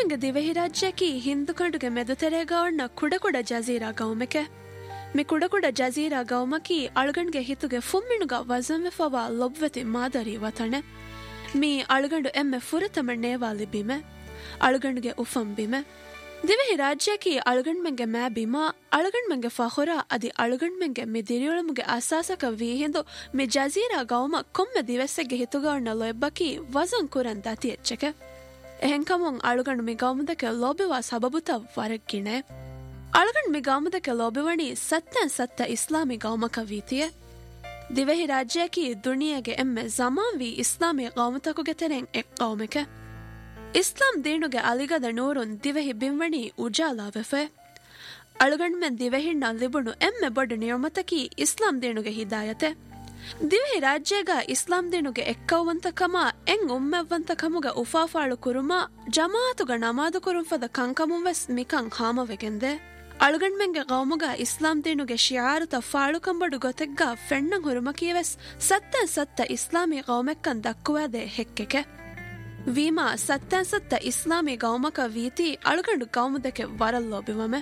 ಮೆಂಗೆ ದಿವೆಹಿ ರಾಜ್ಯಕಿ Hindu ಕಂಡುಗೆ ಮೆದುತೆರೆಗವಣ್ಣ ಕುಡಕುಡ Jazeera ಗೌಮೆಕೆ ಮಿ ಕುಡಕುಡ Jazeera ಗೌಮಕಿ ಅಳಗಂಡ್ಗೆ ಹಿತುಗೆ ಫುಮ್ಮಿಣುಗ ವಜಂವೆಫವಾ ಲೊಬ್ವೆತಿ ಮಾದರಿ ವತಣೆ me ಅಳಗಂಡು ಎಮ್ಮೆ ಫುರತಮಣ್ಣೇವಾಲಿ ಬಿಮೆ ಅಳಗಂಡ್ಗೆ ಉಫಂ ಬಿಮೆ ದಿವೆಹಿ ರಾಜ್ಯಕಿ ಅಳಗಂಡ್ ಮೆಂಗೆ ಮෑ ಬಿಮ ಅಳಗಂಡ್ ಮೆಂಗೆ ಫಹುರ ಅದಿ ಅಳಗಂಡ್ ಮೆಂಗೆ ಮಿ ದಿರಿಯೊಳಮುಗೆ ಅಸಾಸಕ ವೀಹಿಂದು ಮಿ ಜಜೀರಾ ಗೌಮ ಕೊಮ್ಮೆ ದಿವೆಸ್ಸೆಗೆ ಹಿತುಗವಣ್ಣ ಲೊಬ್ಬಕಿ ವಜಂ ಕುರನ್ ದತಿ ಎಚ್ಚಕೆ ಎಹೆಂಕಮುಂ ಅಳಗಂಡು ಮಿ ಗೌಮದಕ್ಕೆ ಲೋಬಿವಾ ಸಬಬುತ ವರಗ್ಗಿಣೆ ಅಳಗಂಡು ಮಿ ಗೌಮದಕ್ಕೆ ಲೋಬಿವಣಿ ಸತ್ತ ಇಸ್ಲಾಮಿ ಗೌಮಕ ವೀತಿಯೆ ದಿವೆಹಿ ರಾಜ್ಯಕಿ ದುನಿಯೆಗೆ ಎಮ್ಮೆ ಜಮಾನ್ವಿ ಇಸ್ಲಾಮಿ ಗೌಮತಕುಗೆ ತೆರೆಂ ಎಕ್ ಗೌಮೆಕೆ ಇಸ್ಲಾಂ ದೀನುಗೆ ಅಲಿಗದ ನೂರುನ್ ದಿವೆಹಿ ಬಿಂವಣಿ ಉಜಾಲಾವೆಫೆ ಅಳಗಂಡ್ ಮೆನ್ ದಿವೆಹಿಣ್ಣ ಲಿಬುಣು ಎಮ್ಮೆ ಬೊಡು ನಿಯಮತಕಿ ಇಸ್ಲಾಂ ದೀನುಗೆ ಹಿದಾಯತೆ ದಿವೆಹಿ ರಾಜ್ಯಗ ಇಸ್ಲಾಂ ದೀನುಗೆ ಎಕ್ಕವಂತಕಮ ಎಂಗ್ ಉಮ್ಮೆವ್ವಂತಕಮುಗ ಉಫಾಫಾಳು ಕುರುಮ ಜಮಾತುಗ ನಮಾದು ಕುರುಂಫದ ಕಂಕಮುಂವೆಸ್ ಮಿಕಂ ಹಾಮವೆಗೆಂದೆ ಅಳಗಂಡ್ ಮೆಂಗೆ ಗೌಮುಗ ಇಸ್ಲಾಂ ದೀನುಗೆ ಶಿಯಾರುತ ಫಾಳು ಕಂಬಡು ಗೊತೆಗ್ಗ ಫೆಣ್ಣಂ ಹುರುಮಕಿಯವೆಸ್ ಸತ್ತ ಇಸ್ಲಾಮಿ ಗೌಮೆಕ್ಕನ್ ದಕ್ಕುವದೆ ಹೆಕ್ಕೆಕೆ ವೀಮಾ ಸತ್ತ ಇಸ್ಲಾಮಿ ಗೌಮಕ ವೀತಿ ಅಳಗಂಡು ಗೌಮದಕ್ಕೆ ವರಲ್ಲೋಬಿವಮೆ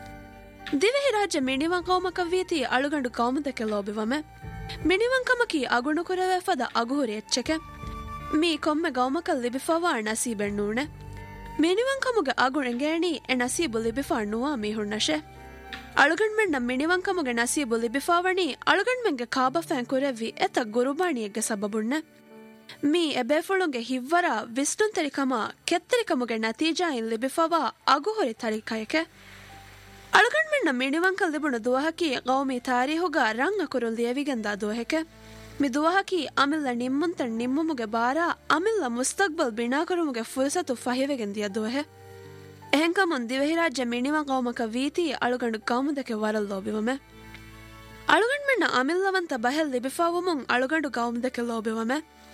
ದಿವೆಹಿ ರಾಜ್ಯ ಮಿಣಿವಂ ಗೌಮಕ ವೀತಿ ಅಳಗಂಡು ಗೌಮದಕ್ಕೆ ಲೋಬಿವಮೆ ಮಿಣಿವಂಕಮಕಿ ಅಗುಣು ಕುರವೆಫದ ಅಗುಹುರಿ ಎಚ್ಚಕೆ ಮೀ ಕೊಮ್ಮೆ ಗೌಮಕ ಲಿಬಿಫವಾ ನಸೀಬೆಣ್ಣೂಣೆ ಮಿಣಿವಂಕಮುಗೆ ಅಗುಣೆಂಗೇಣಿ ಎ ನಸೀಬು ಲಿಬಿಫಾ ನುವಾ ಮೀಹುಣ್ಣಶೆ ಅಳಗಂಡ್ ಮೆಣ್ಣ ಮಿಣಿವಂಕಮುಗೆ ನಸೀಬು ಲಿಬಿಫಾವಣಿ ಅಳಗಂಡ್ ಮೆಂಗೆ ಕಾಬಫ್ಯಾನ್ ಕುರೆವ್ವಿ ಎತ ಗುರುಬಾಣಿಯೆಗ್ಗೆ ಸಬಬುಣ್ಣೆ ಮೀ ಎಬೇಫುಳುಂಗೆ ಹಿವ್ವರ ವಿಸ್ಟುನ್ ತೆರಿಕಮ ಕೆತ್ತರಿಕಮುಗೆ ನತೀಜಾಯಿನ್ ಲಿಬಿಫವಾ ಅಗುಹುರಿ ತರಿಕಾಯಕೆ ಅಳಗಂಡ್ ಮೆಣ್ಣ ಮಿಣಿವಂಕಲ್ ಲಿಬುಣು ದುವಹಕಿ ಗೌಮಿ ತಾರೀಹುಗ ರಂಗ ಕುರು ಲಿಯವಿಗೆಂದ ದುವಹೆಕೆ ಮಿ ದುವಹಕಿ ಅಮಿಲ್ಲ ನಿಮ್ಮುಂತಣ್ ನಿಮ್ಮುಮುಗೆ ಬಾರ ಅಮಿಲ್ಲ ಮುಸ್ತಕ್ಬಲ್ ಬಿಣಾಕರುಮುಗೆ ಫುರ್ಸತು ಫಹಿವೆಗೆಂದಿಯ ದುವಹೆ ಎಹೆಂಕಮುನ್ ದಿವೆಹಿ ರಾಜ್ಯ ಮಿಣಿವಂ ಗೌಮಕ ವೀತಿ ಅಳಗಂಡು ಗೌಮದಕ್ಕೆ ವರಲ್ಲೋಬಿವಮೆ ಅಳಗಂಡ್ ಮೆಣ್ಣ ಅಮಿಲ್ಲವಂತ ಬಹೆಲ್ ಲಿಬಿಫಾವುಮುಂ ಅಳಗಂಡು ಗೌಮದಕ್ಕೆ ಲೋಬಿವಮೆ